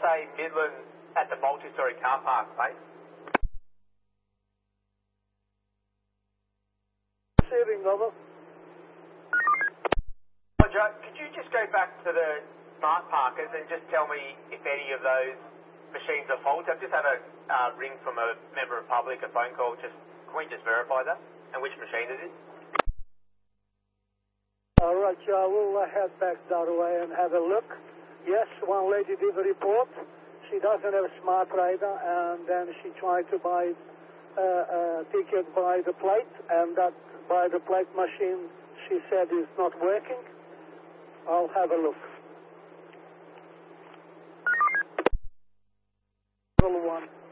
say Midland at the multi-storey car park space. Receiving, over. Roger, could you just go back to the smart parkers and just tell me if any of those machines are faulty? I've just had a ring from a member of public, a phone call. Can we just verify that and which machine it is? All right, I will head back that way and have a look. Yes, one lady did a report. She doesn't have a smart radar, and then she tried to buy a ticket by the plate, and that by the plate machine she said is not working. I'll have a look. Level 1.